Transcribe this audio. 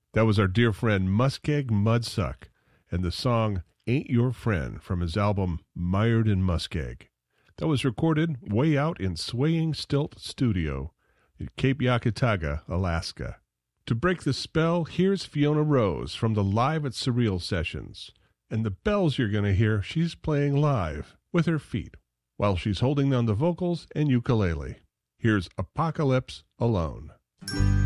That was our dear friend Muskeg Mudsuck and the song Ain't Your Friend from his album Mired in Muskeg. That was recorded way out in Swaying Stilt Studio in Cape Yakataga, Alaska. To break the spell, here's Fiona Rose from the Live at Surreal sessions. And the bells you're going to hear, she's playing live with her feet while she's holding down the vocals and ukulele. Here's Apocalypse Alone.